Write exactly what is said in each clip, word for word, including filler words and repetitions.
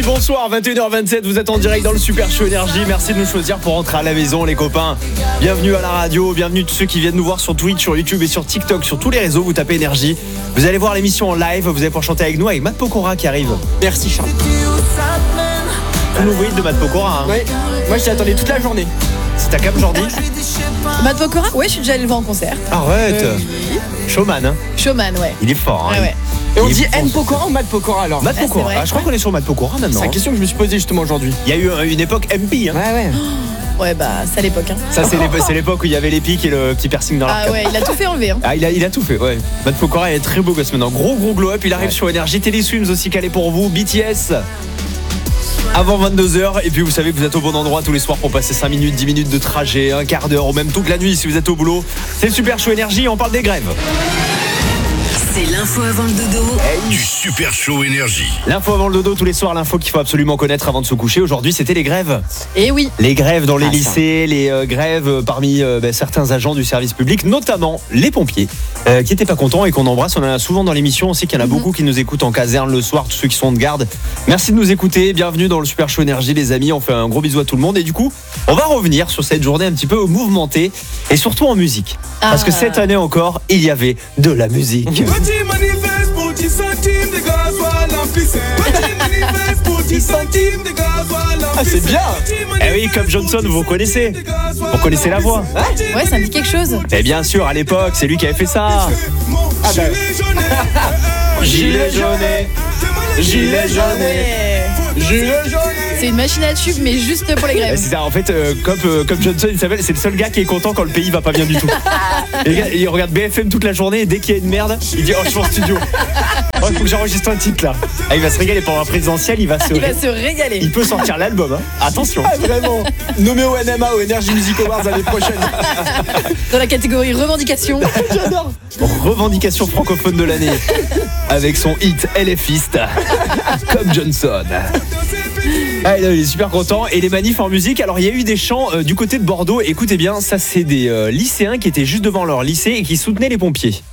Bonsoir, vingt et une heures vingt-sept, vous êtes en direct dans le Super Show Énergie. Merci de nous choisir pour rentrer à la maison, les copains. Bienvenue à la radio, bienvenue tous ceux qui viennent nous voir sur Twitch, sur YouTube et sur TikTok, sur tous les réseaux. Vous tapez Énergie. Vous allez voir l'émission en live, vous allez pouvoir chanter avec nous, avec Matt Pokora qui arrive. Merci Charles. Tout nouveau hit de Matt Pokora. Hein. Ouais, moi je t'y attendais toute la journée. C'est ta cap Jordi? Matt Pokora? Ouais, je suis déjà allé le voir en concert. Arrête. Euh, Showman, hein. Showman, ouais. Il est fort, hein. Ouais, ouais. Et on Il dit est M fort. Pokora ou Matt Pokora alors? Matt Ah, Pokora. c'est vrai. Ah, je crois qu'on est sur Matt Pokora maintenant. C'est la question que je me suis posée justement aujourd'hui. Il y a eu une époque M P. Hein. Ouais, ouais. Ouais, bah, c'est à l'époque. Hein. Ça, c'est l'époque, c'est l'époque où il y avait les pics et le petit piercing dans l'arcade. Ah ouais, il a tout fait enlever. Hein. Ah, il a, il a tout fait, ouais. Matt Pokora est très beau gosse maintenant. Gros, gros glow-up. Il arrive Ouais. sur Énergie. Télé Swims aussi calé pour vous. B T S. Avant vingt-deux heures. Et puis, vous savez que vous êtes au bon endroit tous les soirs pour passer cinq minutes, dix minutes de trajet, un quart d'heure ou même toute la nuit si vous êtes au boulot. C'est le Super Show Énergie. On parle des grèves. C'est l'info avant le dodo. Du Super Show Énergie. L'info avant le dodo tous les soirs. L'info qu'il faut absolument connaître avant de se coucher. Aujourd'hui, c'était les grèves. Et oui. Les grèves dans les Ah, ça. lycées, les euh, grèves euh, parmi euh, ben, certains agents du service public, notamment les pompiers, euh, qui n'étaient pas contents et qu'on embrasse. On en a souvent dans l'émission. On sait qu'il y en a Mhm. beaucoup qui nous écoutent en caserne le soir, tous ceux qui sont de garde. Merci de nous écouter. Bienvenue dans le Super Show Énergie, les amis. On fait un gros bisou à tout le monde. Et du coup, on va revenir sur cette journée un petit peu mouvementée et surtout en musique. Parce que Ah. cette année encore, il y avait de la musique. Petit manifeste pour dix centimes de gasoil en piscine. Petit manifeste pour dix centimes de gasoil en Ah, c'est bien. Eh oui, comme Johnson, vous connaissez. Vous connaissez la voix. Ouais, ça me dit quelque chose. Et bien sûr, à l'époque, c'est lui qui avait fait ça. Ah bah. Gilet jaunet, gilet jaunet, gilet jaunet. C'est une machine à tube, mais juste pour les Eh, grèves. C'est ça, en fait, euh, comme, euh, comme Johnson, il s'appelle, c'est le seul gars qui est content quand le pays va pas bien du tout. Les gars, il regarde B F M toute la journée et dès qu'il y a une merde, il dit oh je suis en studio. Oh, il faut que j'enregistre un titre là. Ah, il va se régaler pendant la présidentielle, il va se. Il va ré- se régaler. Il peut sortir l'album, hein. Attention. Ah, vraiment. Nommé au N M A, au Energy Music Awards l'année prochaine. Dans la catégorie revendication. J'adore. Revendication francophone de l'année avec son hit LFiste comme Johnson. Ah, il est super content. Et les manifs en musique, alors il y a eu des chants euh, du côté de Bordeaux. Écoutez bien, ça c'est des euh, lycéens qui étaient juste devant leur lycée et qui soutenaient les pompiers.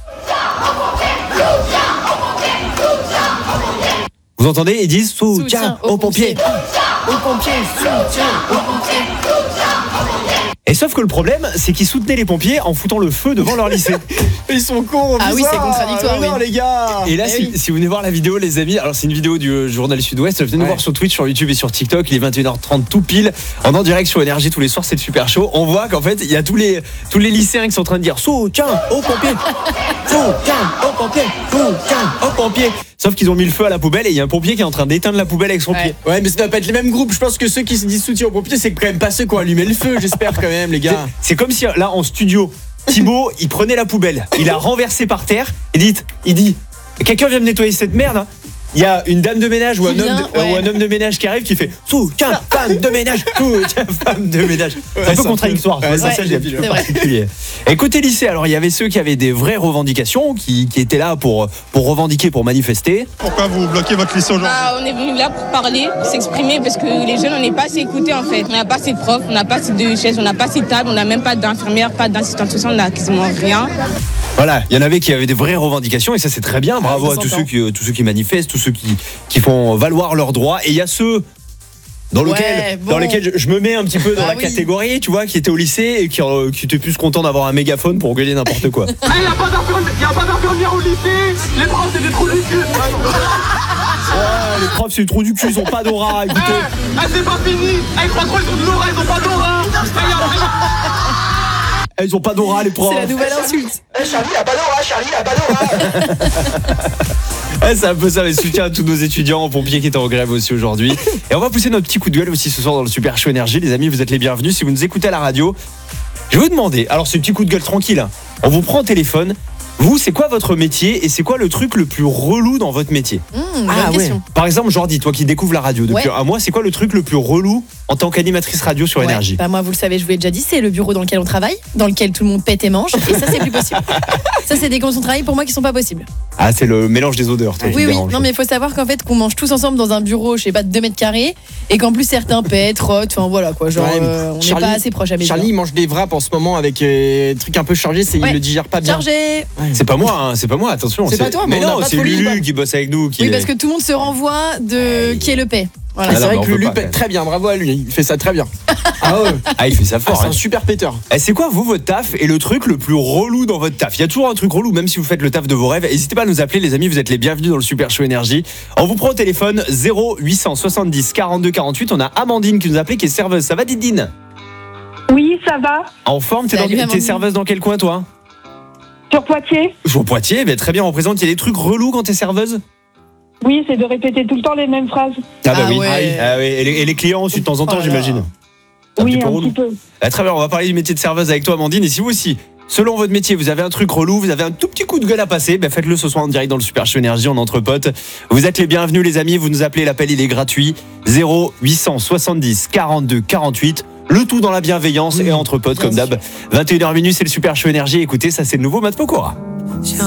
Vous entendez? Ils disent soutien aux pompiers. Aux pompiers, soutien aux pompiers. Et sauf que le problème, c'est qu'ils soutenaient les pompiers en foutant le feu devant leur lycée. Ils sont cons. Ah oui, bizarre. c'est contradictoire, Non, oui. les gars. Et là, Eh si, oui. si vous venez voir la vidéo, les amis, alors c'est une vidéo du euh, journal Sud-Ouest. Venez nous Ouais. voir sur Twitch, sur YouTube et sur TikTok. Il est vingt et une heures trente tout pile. En en direct sur Énergie tous les soirs, c'est le super show. On voit qu'en fait, il y a tous les, tous les lycéens qui sont en train de dire soutien aux pompiers, soutien aux pompiers, soutien aux pompiers. Sauf qu'ils ont mis le feu à la poubelle et il y a un pompier qui est en train d'éteindre la poubelle avec son Ouais. pied. Ouais, mais ça doit pas être les mêmes groupes. Je pense que ceux qui se disent soutien aux pompiers, c'est quand même pas ceux qui ont allumé le feu, j'espère quand même, les gars. C'est comme si là en studio, Thibaut, il prenait la poubelle, il a renversé par terre et dit, il dit, quelqu'un vient me nettoyer cette merde. Hein. Il y a une dame de ménage ou un, Qui homme vient, de, ouais. ou un homme de ménage qui arrive qui fait soutien femme de ménage, soutien femme de ménage. C'est un peu c'est un contradictoire. peu- tu vois, ouais, c'est ça, c'est j'ai débile, un peu c'est vrai. particulier. Et côté lycée, alors il y avait ceux qui avaient des vraies revendications, qui, qui étaient là pour, pour revendiquer, pour manifester. Pourquoi vous bloquez votre lycée aujourd'hui? Bah, on est venu là pour parler, pour s'exprimer, parce que les jeunes, on n'est pas assez écoutés en fait. On n'a pas assez de profs, on n'a pas assez de chaises, on n'a pas assez de tables, on n'a même pas d'infirmières, pas d'assistantes sociales, on n'a quasiment rien. Voilà, il y en avait qui avaient des vraies revendications et ça c'est très bien. Bravo ça à tous s'entend. ceux, qui, euh, tous ceux qui manifestent, tous ceux qui, qui font valoir leurs droits. Et il y a ceux dans, Ouais, lequel, bon. dans lesquels je, je me mets un petit peu dans Ah la oui. catégorie, tu vois, qui étaient au lycée et qui, euh, qui étaient plus contents d'avoir un mégaphone pour gueuler n'importe quoi. Il n'y a pas d'infirmière au lycée. Les profs, c'est des trous du cul. Ah, les profs c'est le trou du cul, ils ont pas d'aura, écoutez. Ah, c'est pas fini. Ah, ils croient trop, ils ont de l'aura, ils ont pas d'aura. Ah, ils ont pas d'aura les profs. C'est la nouvelle insulte. Charlie a pas d'aura, Charlie a pas d'aura. Ouais, c'est un peu ça, mais soutien à tous nos étudiants, aux pompiers qui étaient en grève aussi aujourd'hui. Et on va pousser notre petit coup de gueule aussi ce soir dans le Super Show Énergie. Les amis, vous êtes les bienvenus. Si vous nous écoutez à la radio, je vais vous demander, alors c'est un petit coup de gueule tranquille, hein. On vous prend au téléphone. Vous, c'est quoi votre métier et c'est quoi le truc le plus relou dans votre métier? Mmh, bonne question. Par exemple, Jordi, toi qui découvres la radio depuis Ouais. un mois, c'est quoi le truc le plus relou en tant qu'animatrice radio sur Ouais. Énergie? Bah moi, vous le savez, je vous l'ai déjà dit, c'est le bureau dans lequel on travaille, dans lequel tout le monde pète et mange, et ça, c'est plus possible. Ça, c'est des conditions de travail pour moi qui sont pas possibles. Ah, c'est le mélange des odeurs. toi, qui Oui, te oui. dérange. Non, mais il faut savoir qu'en fait, qu'on mange tous ensemble dans un bureau, je sais pas, de deux mètres carrés, et qu'en plus certains pètent, rotent, enfin voilà quoi. Genre, Ouais, mais euh, on n'est Charlie- pas assez proche à mes Charlie il mange des wraps en ce moment avec euh, des trucs un peu chargés, c'est, Ouais. il le digère pas bien. Chargé. C'est pas moi, hein, c'est pas moi, attention. C'est pas toi, mais on non, a pas c'est trop Lulu libre. qui bosse avec nous. Qui Oui, est- parce que tout le monde se renvoie de qui est le paix. Voilà. Ah, c'est non, vrai mais on que peut Lulu pas, pète très bien, bravo à lui, il fait ça très bien. Ah ouais, Ah, il fait ça ah, fort. c'est hein. un super péteur. Eh, c'est quoi, vous, votre taf et le truc le plus relou dans votre taf? Il y a toujours un truc relou, même si vous faites le taf de vos rêves. N'hésitez pas à nous appeler, les amis, vous êtes les bienvenus dans le Super Show Énergie. On vous prend au téléphone zéro huit cent soixante-dix quarante-deux quarante-huit. On a Amandine qui nous a appelé, qui est serveuse. Ça va, Didine? Oui, ça va. En forme? T'es, Salut, dans- t'es Amandine. serveuse dans quel coin, toi? Sur Poitiers. Sur Poitiers, mais très bien, on présente. Il y a des trucs relous quand t'es serveuse? Oui, c'est de répéter tout le temps les mêmes phrases. Ah bah Ah oui. ouais. Ah oui. Et, les, et les clients aussi de temps en temps, Oh là j'imagine. là. C'est un Oui, petit peu un relou. petit peu. Ah, très bien, on va parler du métier de serveuse avec toi, Amandine. Et si vous aussi, selon votre métier, vous avez un truc relou, vous avez un tout petit coup de gueule à passer, ben faites-le ce soir en direct dans le Super Show Énergie, en entre potes. Vous êtes les bienvenus, les amis. Vous nous appelez, l'appel il est gratuit. zéro huit cent soixante-dix quarante-deux quarante-huit. Le tout dans la bienveillance et entre potes, comme d'hab. vingt et une heures minuit, c'est le Super Show Énergie. Écoutez, ça c'est le nouveau Matt Pokora. J'ai